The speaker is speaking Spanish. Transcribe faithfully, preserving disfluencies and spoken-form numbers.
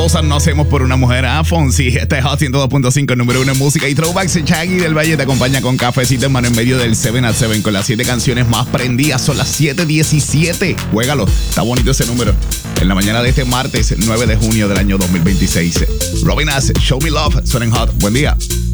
cosas no hacemos por una mujer. Ah, Fonsi, este es Hot ciento dos punto cinco, número uno en música y throwbacks. Shaggy del Valle te acompaña con cafecito en mano en medio del siete at siete con las siete canciones más prendidas. Son las siete diecisiete. Juégalo, está bonito ese número. En la mañana de este martes nueve de junio del año dos mil veintiséis. Robin Ass, Show Me Love, suena en Hot. Buen día.